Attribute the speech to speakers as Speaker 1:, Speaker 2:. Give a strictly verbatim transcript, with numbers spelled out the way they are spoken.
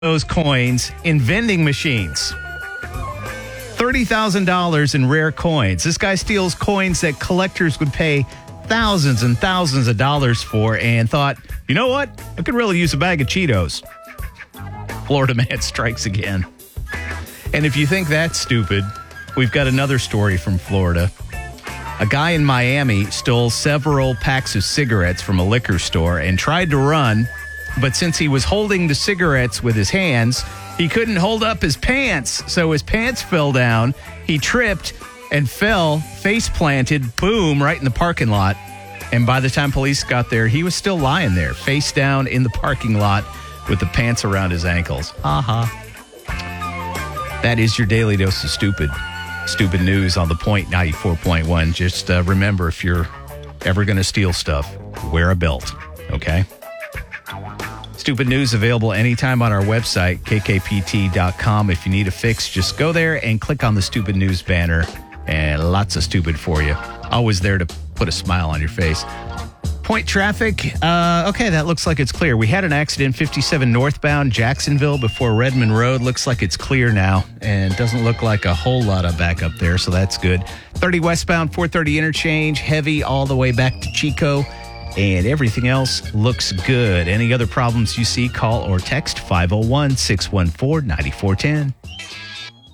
Speaker 1: those coins in vending machines. thirty thousand dollars in rare coins. This guy steals coins that collectors would pay thousands and thousands of dollars for and thought, you know what? I could really use a bag of Cheetos. Florida man strikes again. And if you think that's stupid, we've got another story from Florida. A guy in Miami stole several packs of cigarettes from a liquor store and tried to run, but since he was holding the cigarettes with his hands, he couldn't hold up his pants, so his pants fell down. He tripped and fell, face planted, boom, right in the parking lot. And by the time police got there, he was still lying there, face down in the parking lot with the pants around his ankles. Uh-huh. That is your daily dose of stupid. Stupid news on The Point ninety-four point one. Just uh, remember, if you're ever going to steal stuff, wear a belt, okay? Stupid news available anytime on our website, k k p t dot com. If you need a fix, just go there and click on the stupid news banner, and lots of stupid for you. Always there to put a smile on your face. Point traffic. Uh, okay, that looks like it's clear. We had an accident, fifty-seven northbound Jacksonville before Redmond Road. Looks like it's clear now, and doesn't look like a whole lot of backup there, so that's good. thirty westbound, four thirty interchange, heavy all the way back to Chico. And everything else looks good. Any other problems you see, call or text five oh one, six one four, nine four one oh.